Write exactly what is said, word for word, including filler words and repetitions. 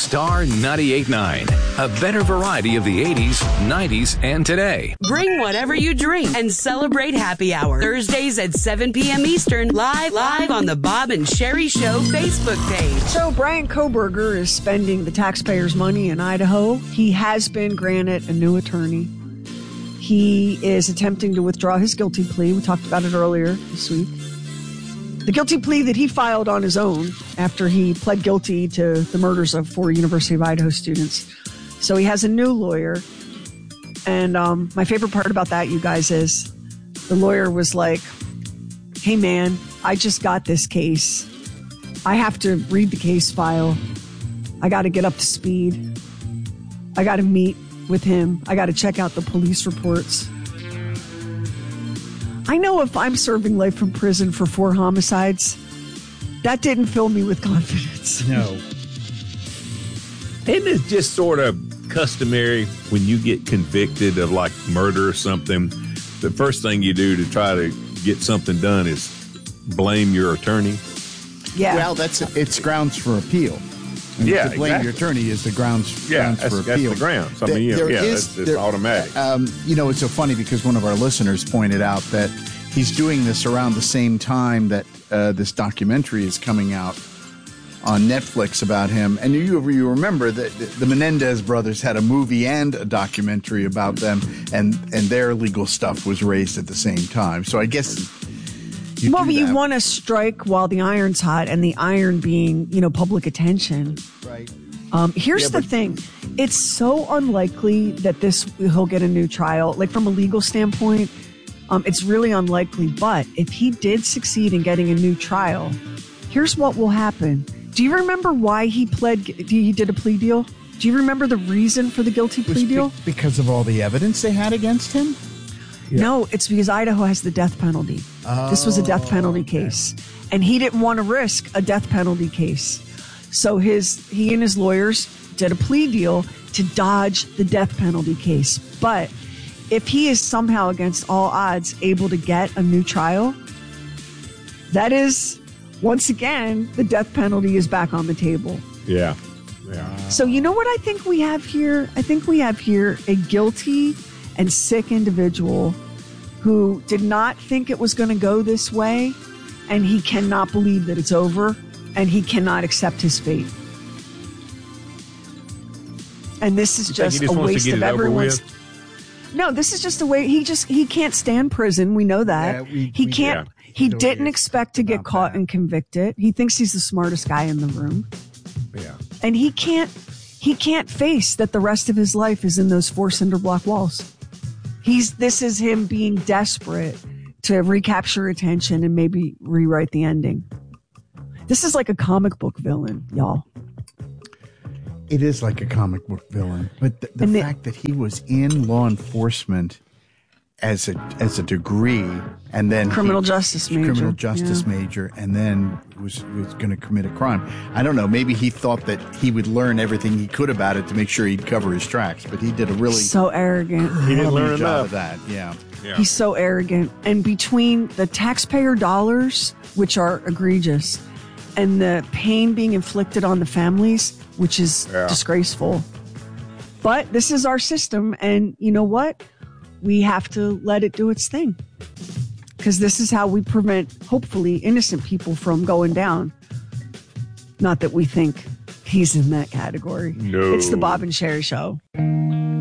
Star ninety-eight point nine. A better variety of the eighties, nineties, and today. Bring whatever you drink and celebrate happy hour. Thursdays at seven p.m. Eastern, live, live on the Bob and Sherry Show Facebook page. So Brian Kohberger is spending the taxpayers' money in Idaho. He has been granted a new attorney. He is attempting to withdraw his guilty plea. We talked about it earlier this week. The guilty plea that he filed on his own after he pled guilty to the murders of four University of Idaho students. So he has a new lawyer. And um, my favorite part about that, you guys, is the lawyer was like, hey, man, I just got this case. I have to read the case file. I got to get up to speed. I got to meet with him. I got to check out the police reports. I know if I'm serving life in prison for four homicides, that didn't fill me with confidence. No. Isn't it just sort of customary when you get convicted of like murder or something, the first thing you do to try to get something done is blame your attorney? Yeah. Well, that's it's grounds for appeal. And yeah, to blame exactly. your attorney is the grounds, yeah, grounds that's, for that's appeal. the grounds. I mean, you know, There yeah, is- it's, it's there- automatic. Um, you know, it's so funny because one of our listeners pointed out that he's doing this around the same time that uh, this documentary is coming out on Netflix about him. And you, you remember that the Menendez brothers had a movie and a documentary about them, and, and their legal stuff was raised at the same time. So I guess you well, do you that. want to strike while the iron's hot, and the iron being, you know, public attention. Right. Um, here's Yeah, the but- thing. It's so unlikely that this he'll get a new trial. Like from a legal standpoint, um, it's really unlikely. But if he did succeed in getting a new trial, here's what will happen. Do you remember why he pled? He did a plea deal? Do you remember the reason for the guilty Was plea deal? be- because of all the evidence they had against him? No, it's because Idaho has the death penalty. This was a death penalty case. And he didn't want to risk a death penalty case. So his he and his lawyers did a plea deal to dodge the death penalty case. But if he is somehow against all odds able to get a new trial, that is, once again, the death penalty is back on the table. Yeah. Yeah. So you know what I think we have here? I think we have here a guilty and sick individual who did not think it was going to go this way, and he cannot believe that it's over, and he cannot accept his fate. And this is You think just he just a wants to waste get of it over everyone's. with? No, this is just a way. He just he can't stand prison. We know that. Yeah, we- he we- can't. yeah. He So didn't it's expect to get about caught that. and convicted. He thinks he's the smartest guy in the room, Yeah. and he can't. He can't face that the rest of his life is in those four cinder block walls. He's. This is him being desperate to recapture attention and maybe rewrite the ending. This is like a comic book villain, y'all. It is like a comic book villain, but the, the And the- fact that he was in law enforcement as a as a degree, and then Criminal he- justice major, criminal justice yeah. major, and then was was going to commit a crime. I don't know. Maybe he thought that he would learn everything he could about it to make sure he'd cover his tracks, but he did a really So arrogant. He didn't horrible learn job enough. of that. Yeah. Yeah. He's so arrogant. And between the taxpayer dollars, which are egregious, and the pain being inflicted on the families, which is Yeah. disgraceful. But this is our system. And you know what? We have to let it do its thing. Because this is how we prevent, hopefully, innocent people from going down. Not that we think he's in that category. No. It's the Bob and Sherry Show.